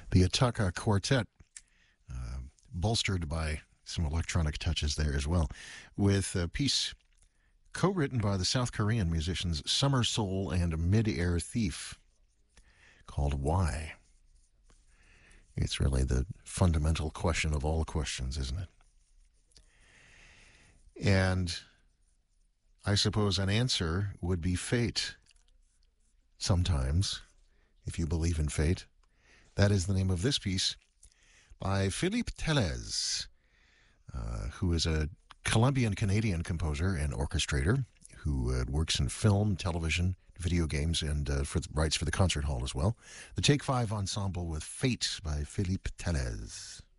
The Ataka Quartet, bolstered by some electronic touches there as well, with a piece co-written by the South Korean musicians Summer Soul and Mid-Air Thief called Why? It's really the fundamental question of all questions, isn't it? And I suppose an answer would be fate. Sometimes, if you believe in fate. That is the name of this piece by Philippe Telez, who is a Colombian-Canadian composer and orchestrator who works in film, television, video games, and writes for the concert hall as well. The Take Five Ensemble with Fate by Philippe Telez.